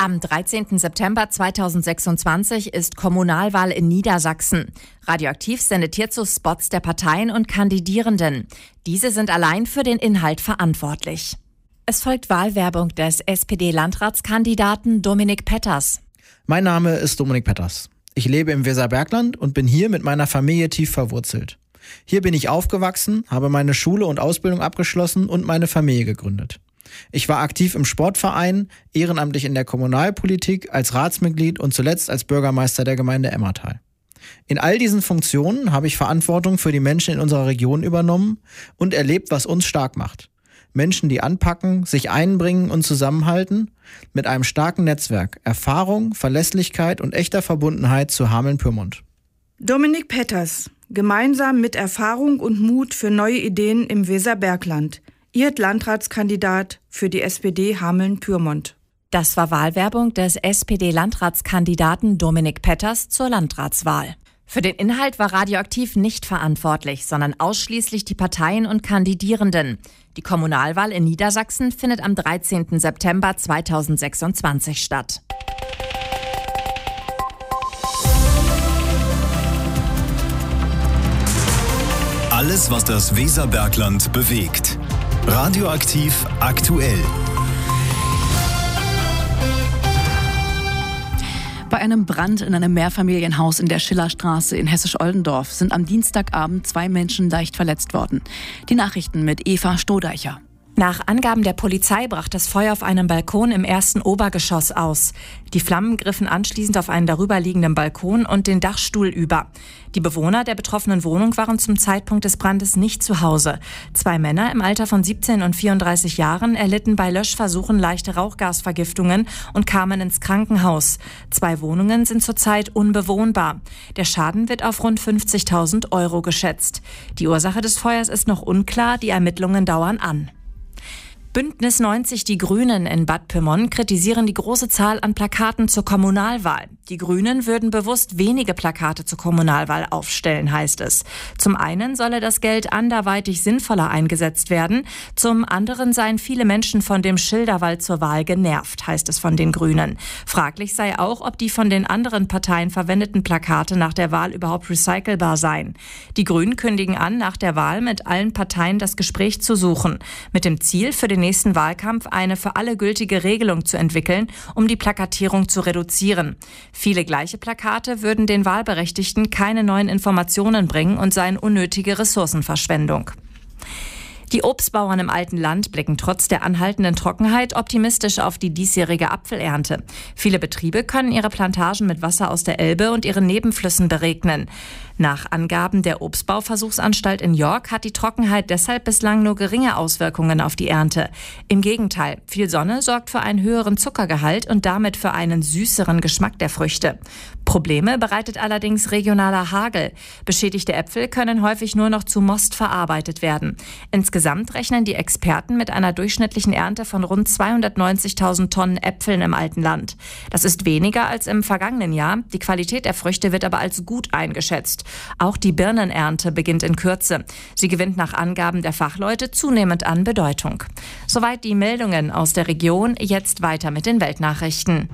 Am 13. September 2026 ist Kommunalwahl in Niedersachsen. Radioaktiv sendet hierzu Spots der Parteien und Kandidierenden. Diese sind allein für den Inhalt verantwortlich. Es folgt Wahlwerbung des SPD-Landratskandidaten Dominik Petters. Mein Name ist Dominik Petters. Ich lebe im Weserbergland und bin hier mit meiner Familie tief verwurzelt. Hier bin ich aufgewachsen, habe meine Schule und Ausbildung abgeschlossen und meine Familie gegründet. Ich war aktiv im Sportverein, ehrenamtlich in der Kommunalpolitik, als Ratsmitglied und zuletzt als Bürgermeister der Gemeinde Emmertal. In all diesen Funktionen habe ich Verantwortung für die Menschen in unserer Region übernommen und erlebt, was uns stark macht. Menschen, die anpacken, sich einbringen und zusammenhalten, mit einem starken Netzwerk, Erfahrung, Verlässlichkeit und echter Verbundenheit zu Hameln-Pyrmont. Dominik Petters, gemeinsam mit Erfahrung und Mut für neue Ideen im Weserbergland. Ihr Landratskandidat für die SPD Hameln-Pyrmont. Das war Wahlwerbung des SPD-Landratskandidaten Dominik Petters zur Landratswahl. Für den Inhalt war Radioaktiv nicht verantwortlich, sondern ausschließlich die Parteien und Kandidierenden. Die Kommunalwahl in Niedersachsen findet am 13. September 2026 statt. Alles, was das Weserbergland bewegt. Radioaktiv aktuell. Bei einem Brand in einem Mehrfamilienhaus in der Schillerstraße in Hessisch-Oldendorf sind am Dienstagabend 2 Menschen leicht verletzt worden. Die Nachrichten mit Eva Stodeicher. Nach Angaben der Polizei brach das Feuer auf einem Balkon im ersten Obergeschoss aus. Die Flammen griffen anschließend auf einen darüberliegenden Balkon und den Dachstuhl über. Die Bewohner der betroffenen Wohnung waren zum Zeitpunkt des Brandes nicht zu Hause. 2 Männer im Alter von 17 und 34 Jahren erlitten bei Löschversuchen leichte Rauchgasvergiftungen und kamen ins Krankenhaus. 2 Wohnungen sind zurzeit unbewohnbar. Der Schaden wird auf rund 50.000 € geschätzt. Die Ursache des Feuers ist noch unklar, die Ermittlungen dauern an. Bündnis 90 Die Grünen in Bad Pyrmont kritisieren die große Zahl an Plakaten zur Kommunalwahl. Die Grünen würden bewusst wenige Plakate zur Kommunalwahl aufstellen, heißt es. Zum einen solle das Geld anderweitig sinnvoller eingesetzt werden, zum anderen seien viele Menschen von dem Schilderwall zur Wahl genervt, heißt es von den Grünen. Fraglich sei auch, ob die von den anderen Parteien verwendeten Plakate nach der Wahl überhaupt recycelbar seien. Die Grünen kündigen an, nach der Wahl mit allen Parteien das Gespräch zu suchen, mit dem Ziel, für den nächsten Wahlkampf eine für alle gültige Regelung zu entwickeln, um die Plakatierung zu reduzieren. Viele gleiche Plakate würden den Wahlberechtigten keine neuen Informationen bringen und seien unnötige Ressourcenverschwendung. Die Obstbauern im alten Land blicken trotz der anhaltenden Trockenheit optimistisch auf die diesjährige Apfelernte. Viele Betriebe können ihre Plantagen mit Wasser aus der Elbe und ihren Nebenflüssen beregnen. Nach Angaben der Obstbauversuchsanstalt in York hat die Trockenheit deshalb bislang nur geringe Auswirkungen auf die Ernte. Im Gegenteil, viel Sonne sorgt für einen höheren Zuckergehalt und damit für einen süßeren Geschmack der Früchte. Probleme bereitet allerdings regionaler Hagel. Beschädigte Äpfel können häufig nur noch zu Most verarbeitet werden. Insgesamt rechnen die Experten mit einer durchschnittlichen Ernte von rund 290.000 Tonnen Äpfeln im alten Land. Das ist weniger als im vergangenen Jahr. Die Qualität der Früchte wird aber als gut eingeschätzt. Auch die Birnenernte beginnt in Kürze. Sie gewinnt nach Angaben der Fachleute zunehmend an Bedeutung. Soweit die Meldungen aus der Region. Jetzt weiter mit den Weltnachrichten.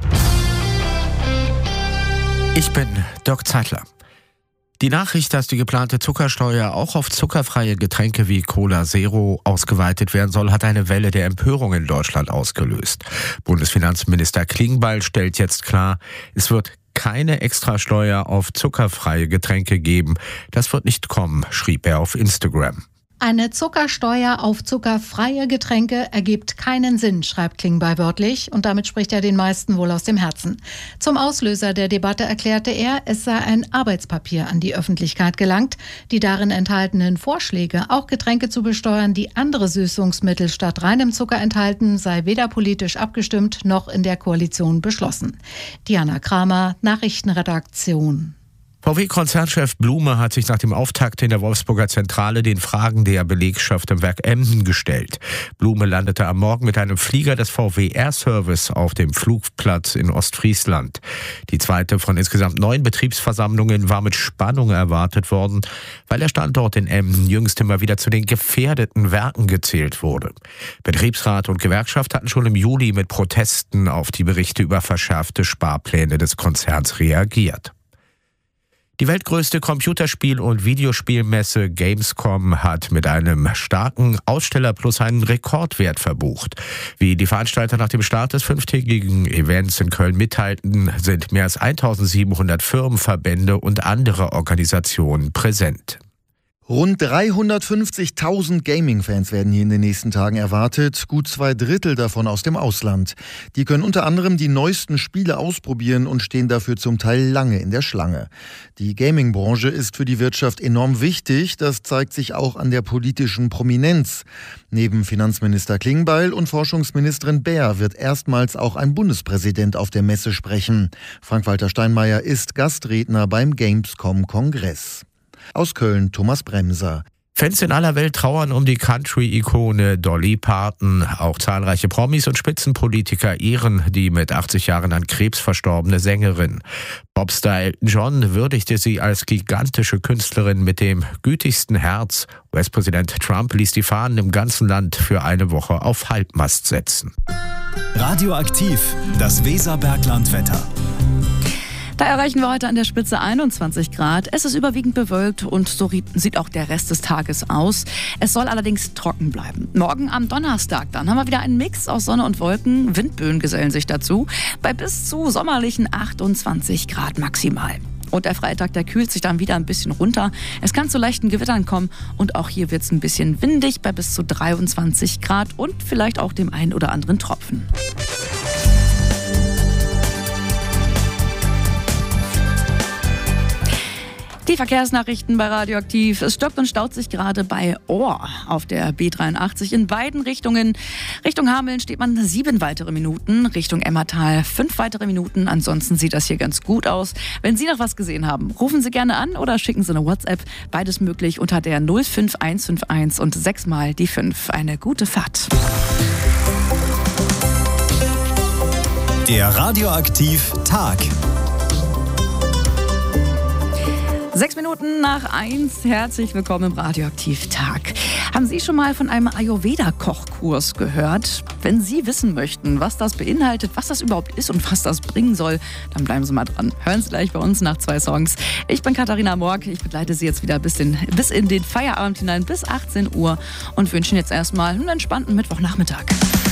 Ich bin Dirk Zeitler. Die Nachricht, dass die geplante Zuckersteuer auch auf zuckerfreie Getränke wie Cola Zero ausgeweitet werden soll, hat eine Welle der Empörung in Deutschland ausgelöst. Bundesfinanzminister Klingbeil stellt jetzt klar, es wird keine Extrasteuer auf zuckerfreie Getränke geben. Das wird nicht kommen, schrieb er auf Instagram. Eine Zuckersteuer auf zuckerfreie Getränke ergibt keinen Sinn, schreibt Klingbeil wörtlich, und damit spricht er den meisten wohl aus dem Herzen. Zum Auslöser der Debatte erklärte er, es sei ein Arbeitspapier an die Öffentlichkeit gelangt. Die darin enthaltenen Vorschläge, auch Getränke zu besteuern, die andere Süßungsmittel statt reinem Zucker enthalten, sei weder politisch abgestimmt noch in der Koalition beschlossen. Diana Kramer, Nachrichtenredaktion. VW-Konzernchef Blume hat sich nach dem Auftakt in der Wolfsburger Zentrale den Fragen der Belegschaft im Werk Emden gestellt. Blume landete am Morgen mit einem Flieger des VW Air Service auf dem Flugplatz in Ostfriesland. Die zweite von insgesamt 9 Betriebsversammlungen war mit Spannung erwartet worden, weil der Standort in Emden jüngst immer wieder zu den gefährdeten Werken gezählt wurde. Betriebsrat und Gewerkschaft hatten schon im Juli mit Protesten auf die Berichte über verschärfte Sparpläne des Konzerns reagiert. Die weltgrößte Computerspiel- und Videospielmesse Gamescom hat mit einem starken Ausstellerplus einen Rekordwert verbucht. Wie die Veranstalter nach dem Start des 5-tägigen Events in Köln mitteilten, sind mehr als 1700 Firmen, Verbände und andere Organisationen präsent. Rund 350.000 Gaming-Fans werden hier in den nächsten Tagen erwartet, gut 2/3 davon aus dem Ausland. Die können unter anderem die neuesten Spiele ausprobieren und stehen dafür zum Teil lange in der Schlange. Die Gaming-Branche ist für die Wirtschaft enorm wichtig, das zeigt sich auch an der politischen Prominenz. Neben Finanzminister Klingbeil und Forschungsministerin Baer wird erstmals auch ein Bundespräsident auf der Messe sprechen. Frank-Walter Steinmeier ist Gastredner beim Gamescom-Kongress. Aus Köln Thomas Bremser. Fans in aller Welt trauern um die Country-Ikone Dolly Parton. Auch zahlreiche Promis und Spitzenpolitiker ehren die mit 80 Jahren an Krebs verstorbene Sängerin. Popstar Elton John würdigte sie als gigantische Künstlerin mit dem gütigsten Herz. US-Präsident Trump ließ die Fahnen im ganzen Land für eine Woche auf Halbmast setzen. Radioaktiv, das Weserbergland-Wetter. Da erreichen wir heute an der Spitze 21 Grad. Es ist überwiegend bewölkt und so sieht auch der Rest des Tages aus. Es soll allerdings trocken bleiben. Morgen am Donnerstag dann haben wir wieder einen Mix aus Sonne und Wolken. Windböen gesellen sich dazu bei bis zu sommerlichen 28 Grad maximal. Und der Freitag, der kühlt sich dann wieder ein bisschen runter. Es kann zu leichten Gewittern kommen und auch hier wird es ein bisschen windig bei bis zu 23 Grad und vielleicht auch dem einen oder anderen Tropfen. Die Verkehrsnachrichten bei Radioaktiv. Es stockt und staut sich gerade bei Ohr auf der B83 in beiden Richtungen. Richtung Hameln steht man 7 weitere Minuten, Richtung Emmertal 5 weitere Minuten. Ansonsten sieht das hier ganz gut aus. Wenn Sie noch was gesehen haben, rufen Sie gerne an oder schicken Sie eine WhatsApp. Beides möglich unter der 05151 und 6 mal die 5. Eine gute Fahrt. Der Radioaktiv-Tag. 6 Minuten nach 1, herzlich willkommen im Radioaktiv-Tag. Haben Sie schon mal von einem Ayurveda-Kochkurs gehört? Wenn Sie wissen möchten, was das beinhaltet, was das überhaupt ist und was das bringen soll, dann bleiben Sie mal dran. Hören Sie gleich bei uns nach 2 Songs. Ich bin Katharina Morg, ich begleite Sie jetzt wieder bis in den Feierabend hinein, bis 18 Uhr und wünsche Ihnen jetzt erstmal einen entspannten Mittwochnachmittag.